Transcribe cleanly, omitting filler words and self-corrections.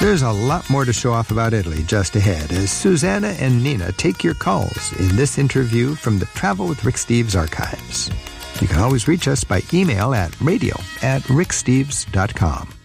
There's a lot more to show off about Italy just ahead as Susanna and Nina take your calls in this interview from the Travel with Rick Steves archives. You can always reach us by email at radio@ricksteves.com.